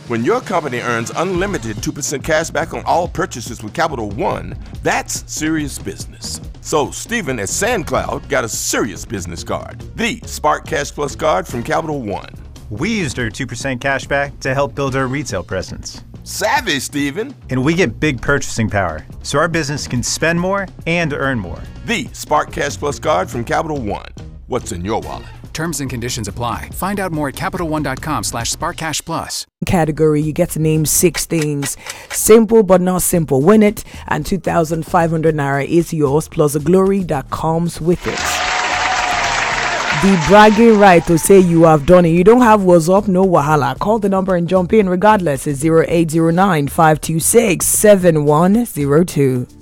When your company earns unlimited 2% cash back on all purchases with Capital One, that's serious business. So Stephen at SandCloud got a serious business card, the Spark Cash Plus card from Capital One. We used our 2% cash back to help build our retail presence. Savvy, Stephen. And we get big purchasing power, so our business can spend more and earn more. The Spark Cash Plus card from Capital One. What's in your wallet? Terms and conditions apply. Find out more at CapitalOne.com/SparkCashPlus. Category, you get to name 6 things. Simple but not simple. Win it, and 2,500 naira is yours, plus the glory that comes with it. The bragging right to say you have done it. You don't have what's up, no wahala. Call the number and jump in regardless. It's 0809 526 7102.